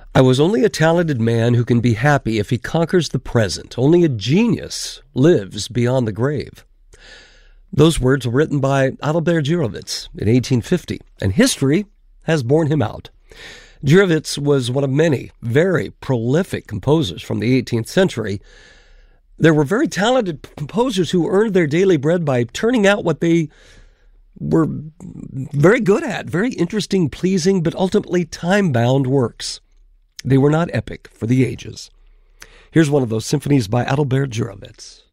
I was only a talented man who can be happy if he conquers the present. Only a genius lives beyond the grave. Those words were written by Adalbert Gurewitz in 1850, and history has borne him out. Gurewitz was one of many very prolific composers from the 18th century. There were very talented composers who earned their daily bread by turning out what they were very good at, very interesting, pleasing, but ultimately time-bound works. They were not epic for the ages. Here's one of those symphonies by Adalbert Gurewitz.